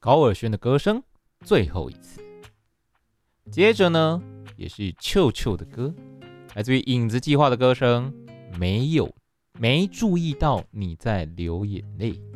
高尔宣的歌声最后一次。接着呢，也是臭臭的歌，来自于影子计划的歌声，没注意到你在流眼泪。